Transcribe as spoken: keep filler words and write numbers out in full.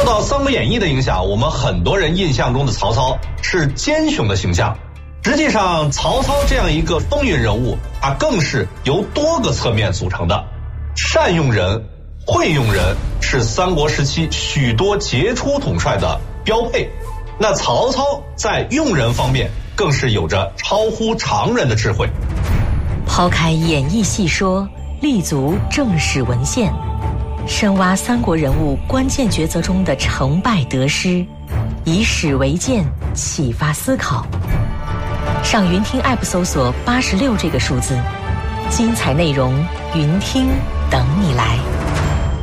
到《三国演义》的影响，我们很多人印象中的曹操是奸雄的形象。实际上，曹操这样一个风云人物，他更是由多个侧面组成的。善用人、会用人是三国时期许多杰出统帅的标配。那曹操在用人方面更是有着超乎常人的智慧。 抛开演义细说，立足正史文献，深挖三国人物关键抉择中的成败得失，以史为鉴，启发思考。上云听 App 搜索八十六这个数字，精彩内容云听等你来。